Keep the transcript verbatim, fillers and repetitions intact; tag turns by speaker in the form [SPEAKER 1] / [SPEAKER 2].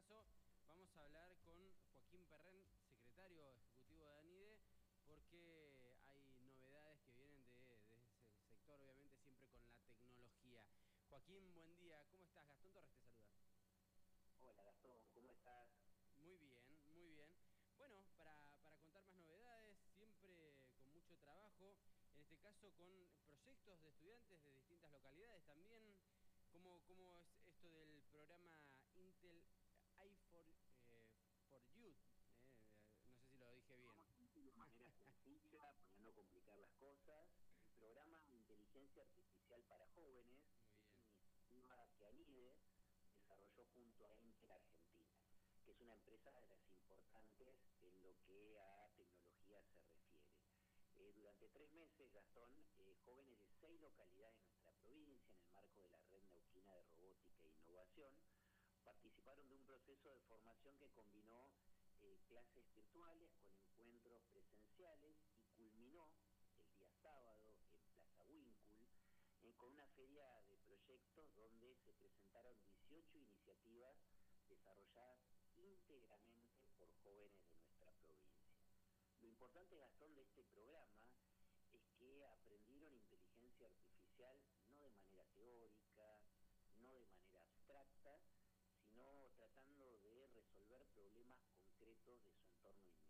[SPEAKER 1] caso vamos a hablar con Joaquín Perren, secretario ejecutivo de ANIDE, porque hay novedades que vienen de, de ese sector, obviamente siempre con la tecnología. Joaquín, buen día, ¿cómo estás? Gastón Torres te saluda.
[SPEAKER 2] Hola Gastón, ¿cómo estás?
[SPEAKER 1] Muy bien, muy bien. Bueno, para, para contar más novedades, siempre con mucho trabajo, en este caso con proyectos de estudiantes de distintas localidades también. ¿Cómo, cómo es esto del programa Intel i cuatro eh, for Youth? Eh, no sé si lo dije bien.
[SPEAKER 2] Vamos a decir de manera sencilla, para no complicar las cosas. El programa Inteligencia Artificial para Jóvenes
[SPEAKER 1] Muy
[SPEAKER 2] es
[SPEAKER 1] bien.
[SPEAKER 2] una iniciativa que ANIDE desarrolló junto a Intel Argentina, que es una empresa de las importantes en lo que a tecnología se refiere. Eh, durante tres meses, Gastón, eh, jóvenes de seis localidades de nuestra provincia, en el marco de la Red Neuquina de Robótica e Innovación, participaron de un proceso de formación que combinó eh, clases virtuales con encuentros presenciales y culminó el día sábado en Plaza Wincul eh, con una feria de proyectos donde se presentaron dieciocho iniciativas desarrolladas íntegramente por jóvenes de nuestra provincia. Lo importante, Gastón, de este programa es que aprendieron inteligencia artificial no de manera teórica, no de manera abstracta, sino tratando de resolver problemas concretos de su entorno inmediato.